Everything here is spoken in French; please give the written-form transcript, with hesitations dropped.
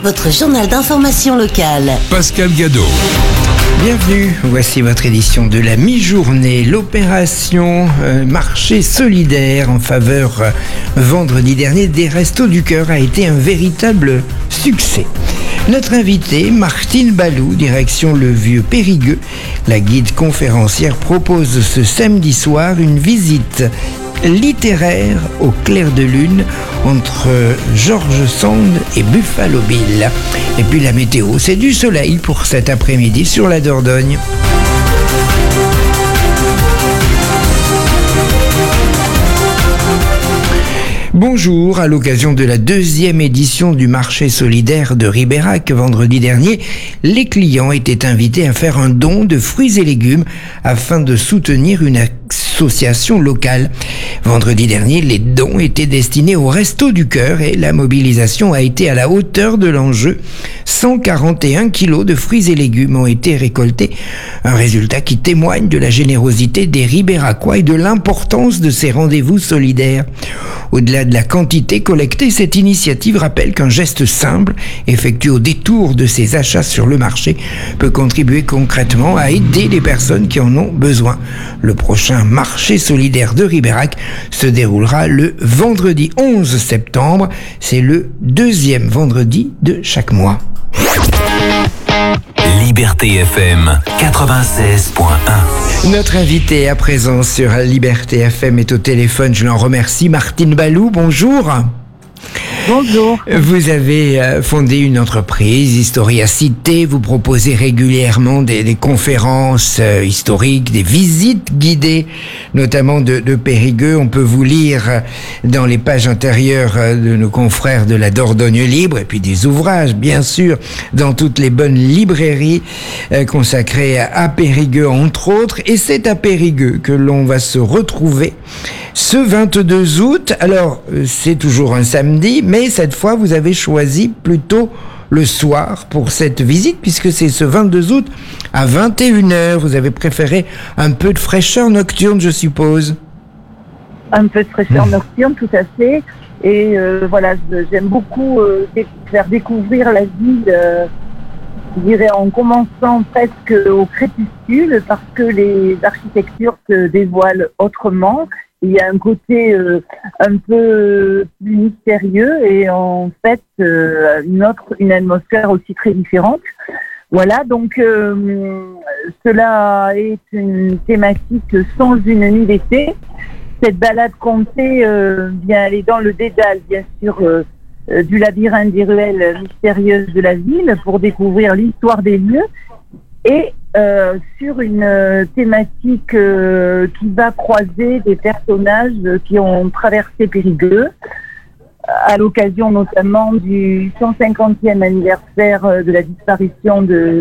votre journal d'information locale. Pascal Gadot. Bienvenue, voici votre édition de la mi-journée. L'opération Marché solidaire en faveur vendredi dernier des Restos du Cœur a été un véritable succès. Notre invitée, Martine Balou, direction le Vieux Périgueux, la guide conférencière, propose ce samedi soir une visite littéraire au clair de lune entre George Sand et Buffalo Bill. Et puis la météo, c'est du soleil pour cet après-midi sur la Dordogne. Bonjour, à l'occasion de la deuxième édition du marché solidaire de Ribérac vendredi dernier, les clients étaient invités à faire un don de fruits et légumes afin de soutenir une association locale. Vendredi dernier, les dons étaient destinés au Resto du Cœur et la mobilisation a été à la hauteur de l'enjeu. 141 kilos de fruits et légumes ont été récoltés, un résultat qui témoigne de la générosité des Ribéracois et de l'importance de ces rendez-vous solidaires. Au-delà de la quantité collectée, cette initiative rappelle qu'un geste simple, effectué au détour de ses achats sur le marché, peut contribuer concrètement à aider les personnes qui en ont besoin. Le prochain marché solidaire de Ribérac se déroulera le vendredi 11 septembre. C'est le deuxième vendredi de chaque mois. Liberté FM 96.1. Notre invité à présent sur Liberté FM est au téléphone. Je l'en remercie. Martine Balou, bonjour. Bonjour. Vous avez fondé une entreprise, Historia Cité. Vous proposez régulièrement des conférences historiques, des visites guidées, notamment de Périgueux. On peut vous lire dans les pages intérieures de nos confrères de la Dordogne Libre, et puis des ouvrages, bien sûr, dans toutes les bonnes librairies consacrées à Périgueux, entre autres. Et c'est à Périgueux que l'on va se retrouver ce 22 août. Alors, c'est toujours un samedi, mais cette fois, vous avez choisi plutôt le soir pour cette visite, puisque c'est ce 22 août à 21h. Vous avez préféré un peu de fraîcheur nocturne, je suppose. Un peu de fraîcheur nocturne, tout à fait. Et voilà, j'aime beaucoup faire découvrir la ville, je dirais en commençant presque au crépuscule, parce que les architectures se dévoilent autrement. Il y a un côté un peu plus mystérieux et en fait une atmosphère aussi très différente. Voilà, donc cela est une thématique sans une nuit d'été. Cette balade comptée vient aller dans le dédale, bien sûr, du labyrinthe des ruelles mystérieuses de la ville pour découvrir l'histoire des lieux et sur une thématique qui va croiser des personnages qui ont traversé Périgueux à l'occasion notamment du 150e anniversaire de la disparition de